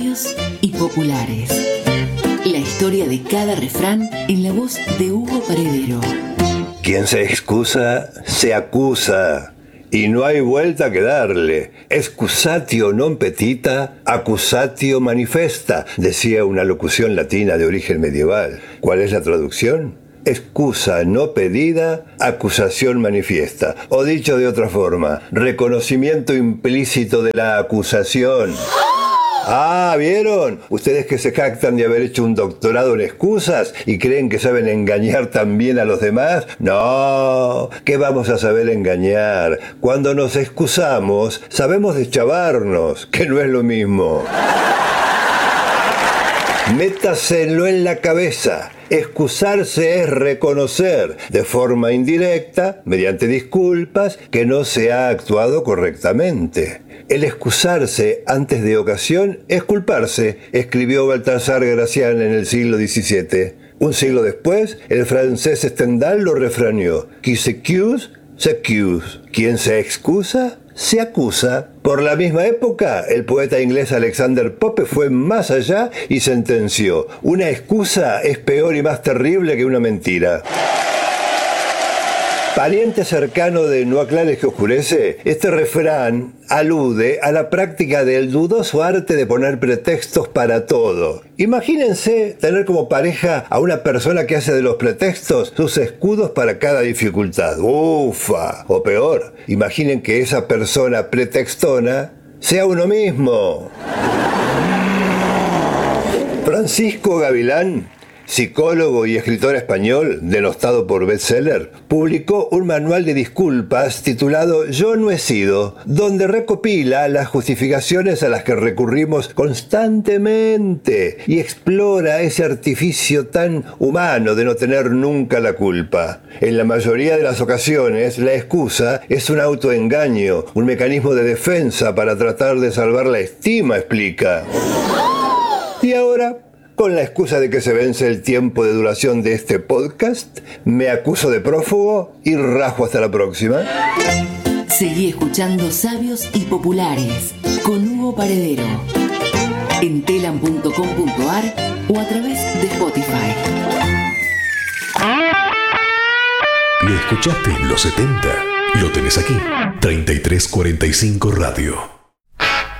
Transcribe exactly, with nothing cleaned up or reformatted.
Sabios y populares. La historia de cada refrán en la voz de Hugo Paredero. Quien se excusa, se acusa. Y no hay vuelta que darle. Excusatio non petita, accusatio manifesta, decía una locución latina de origen medieval. ¿Cuál es la traducción? Excusa no pedida, acusación manifiesta. O dicho de otra forma, reconocimiento implícito de la acusación. Ah, ¿vieron? Ustedes que se jactan de haber hecho un doctorado en excusas y creen que saben engañar también a los demás. No, ¿qué vamos a saber engañar? Cuando nos excusamos, sabemos deschavarnos, que no es lo mismo. Métaselo en la cabeza. Excusarse es reconocer de forma indirecta, mediante disculpas, que no se ha actuado correctamente. El excusarse antes de ocasión es culparse, escribió Baltasar Gracián en el siglo diecisiete. Un siglo después, el francés Stendhal lo refraneó: Qui s'excuse, s'accuse. Quien se excusa, se acusa. Por la misma época, el poeta inglés Alexander Pope fue más allá y sentenció: una excusa es peor y más terrible que una mentira. Pariente cercano de No aclares que oscurece, este refrán alude a la práctica del dudoso arte de poner pretextos para todo. Imagínense tener como pareja a una persona que hace de los pretextos sus escudos para cada dificultad. ¡Ufa! O peor, imaginen que esa persona pretextona sea uno mismo. Francisco Gavilán, psicólogo y escritor español, denostado por bestseller, publicó un manual de disculpas titulado Yo no he sido, donde recopila las justificaciones a las que recurrimos constantemente y explora ese artificio tan humano de no tener nunca la culpa. En la mayoría de las ocasiones, la excusa es un autoengaño, un mecanismo de defensa para tratar de salvar la estima, explica. Y ahora, con la excusa de que se vence el tiempo de duración de este podcast, me acuso de prófugo y rajo hasta la próxima. Seguí escuchando Sabios y Populares con Hugo Paredero en telam punto com punto ar o a través de Spotify. ¿Lo escuchaste en los setenta? Lo tenés aquí. treinta y tres cuarenta y cinco Radio.